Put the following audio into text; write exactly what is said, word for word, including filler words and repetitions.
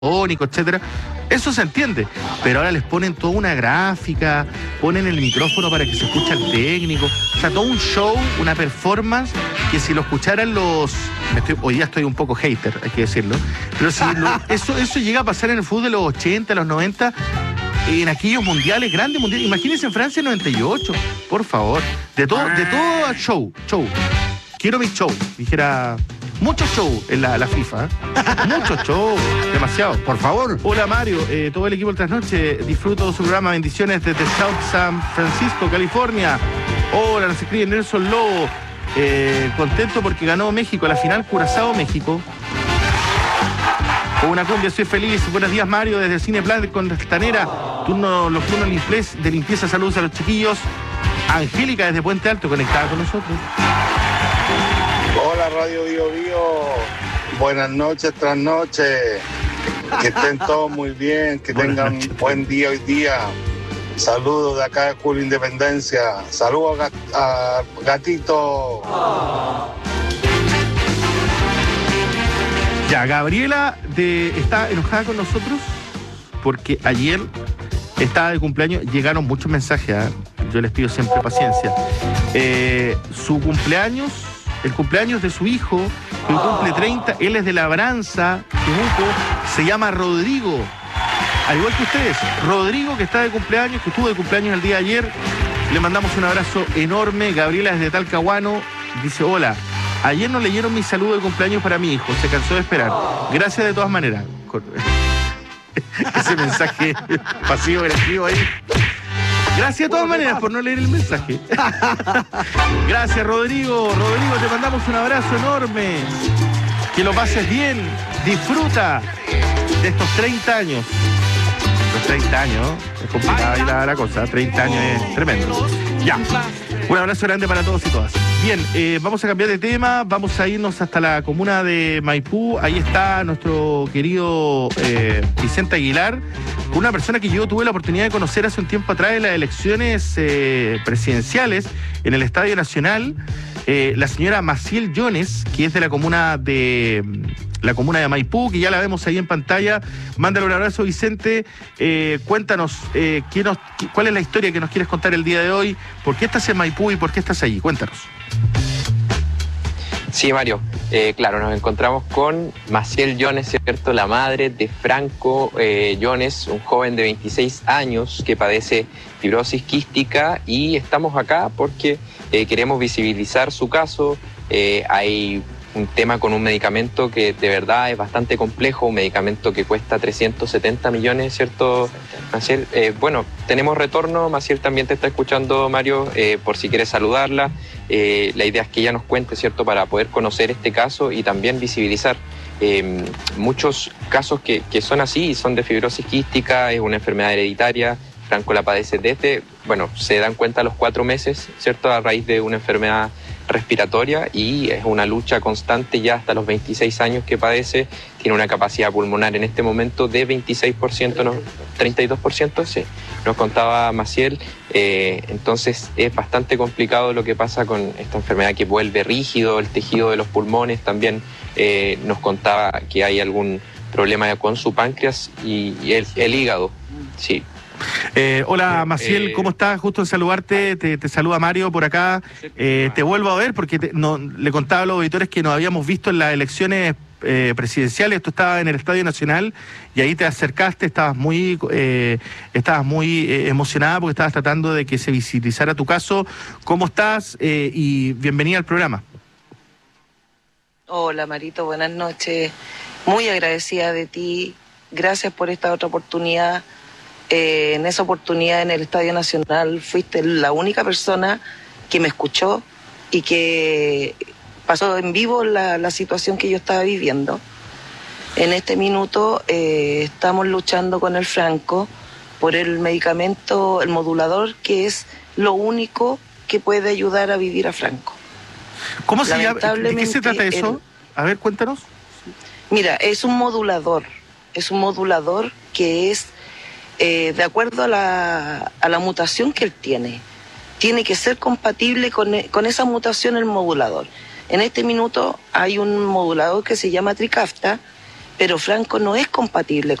Ónico, etcétera. Eso se entiende, pero ahora les ponen toda una gráfica, ponen el micrófono para que se escuche al técnico, o sea, todo un show, una performance que si lo escucharan los... Estoy, hoy día estoy un poco hater, hay que decirlo, pero si lo, eso, eso llega a pasar en el fútbol de los ochenta, los noventa, en aquellos mundiales, grandes mundiales, imagínense en Francia en noventa y ocho, por favor, de todo, de todo show, show, quiero mi show, dijera... Mucho show en la, la FIFA, ¿eh? Mucho show, demasiado. Por favor. Hola Mario, eh, todo el equipo del Trasnoche, disfruto de su programa, bendiciones desde South San Francisco, California. Hola, nos escribe Nelson Lobo, eh, contento porque ganó México, la final Curazao, México. Con una cumbia, soy feliz. Buenos días Mario, desde Cine Plan con Altanera, turno, los turnos de limpieza, saludos a los chiquillos. Angélica desde Puente Alto, conectada con nosotros. Hola Radio Bio Bio, buenas noches, trasnoche, que estén todos muy bien, que tengan un buen día hoy día. Saludos de acá de Julio Independencia, saludos a, gat a Gatito. Ya, Gabriela de, está enojada con nosotros porque ayer estaba de cumpleaños, llegaron muchos mensajes, ¿eh? Yo les pido siempre paciencia. Eh, su cumpleaños... El cumpleaños de su hijo, que cumple treinta, él es de Labranza, Temuco, se llama Rodrigo. Al igual que ustedes, Rodrigo, que está de cumpleaños, que estuvo de cumpleaños el día de ayer, le mandamos un abrazo enorme. Gabriela desde Talcahuano dice, hola, ayer no leyeron mi saludo de cumpleaños para mi hijo, se cansó de esperar. Gracias de todas maneras. Ese mensaje pasivo-agresivo ahí. Gracias de todas maneras por no leer el mensaje. Gracias, Rodrigo. Rodrigo, te mandamos un abrazo enorme. Que lo pases bien. Disfruta de estos treinta años. Los treinta años, es complicada ahí la, la cosa. treinta años es tremendo. Ya. Un abrazo grande para todos y todas. Bien, eh, vamos a cambiar de tema. Vamos a irnos hasta la comuna de Maipú. Ahí está nuestro querido eh, Vicente Aguilar, una persona que yo tuve la oportunidad de conocer hace un tiempo atrás en las elecciones eh, presidenciales en el Estadio Nacional. Eh, la señora Maciel Jones, que es de la comuna de la comuna de Maipú, que ya la vemos ahí en pantalla. Mándale un abrazo, Vicente. Eh, cuéntanos eh, ¿qué nos, qué, cuál es la historia que nos quieres contar el día de hoy. ¿Por qué estás en Maipú y por qué estás allí? Cuéntanos. Sí, Mario, eh, claro, nos encontramos con Maciel Jones, ¿cierto? La madre de Franco eh, Jones, un joven de veintiséis años que padece fibrosis quística, y estamos acá porque eh, queremos visibilizar su caso. Eh, hay un tema con un medicamento que de verdad es bastante complejo, un medicamento que cuesta trescientos setenta millones, ¿cierto, Maciel? Eh, bueno, tenemos retorno, Maciel también te está escuchando, Mario, eh, por si quieres saludarla. Eh, la idea es que ella nos cuente, ¿cierto?, para poder conocer este caso y también visibilizar eh, muchos casos que, que son así, son de fibrosis quística, es una enfermedad hereditaria. Franco la padece desde, bueno, se dan cuenta a los cuatro meses, ¿cierto?, a raíz de una enfermedad respiratoria, y es una lucha constante ya hasta los veintiséis años que padece. Tiene una capacidad pulmonar en este momento de veintiséis por ciento, ¿no? treinta y dos por ciento, sí, nos contaba Maciel. Eh, entonces es bastante complicado lo que pasa con esta enfermedad, que vuelve rígido el tejido de los pulmones. También eh, nos contaba que hay algún problema con su páncreas y, y el, el hígado, sí. Eh, hola Maciel, eh, ¿cómo estás? Justo en saludarte, te, te saluda Mario por acá. Eh, te vuelvo a ver porque te, no, le contaba a los auditores que nos habíamos visto en las elecciones eh, presidenciales. Tú estabas en el Estadio Nacional y ahí te acercaste, estabas muy, eh, estabas muy eh, emocionada porque estabas tratando de que se visibilizara tu caso. ¿Cómo estás? Eh, y bienvenida al programa. Hola Marito, buenas noches. Muy agradecida de ti. Gracias por esta otra oportunidad. Eh, en esa oportunidad en el Estadio Nacional fuiste la única persona que me escuchó y que pasó en vivo la, la situación que yo estaba viviendo. En este minuto eh, estamos luchando con el Franco por el medicamento, el modulador, que es lo único que puede ayudar a vivir a Franco. ¿Cómo se llama? ¿De qué se trata eso? El, a ver, cuéntanos. Mira, es un modulador, es un modulador que es Eh, de acuerdo a la, a la mutación que él tiene. Tiene que ser compatible con, con esa mutación el modulador. En este minuto hay un modulador que se llama Trikafta, pero Franco no es compatible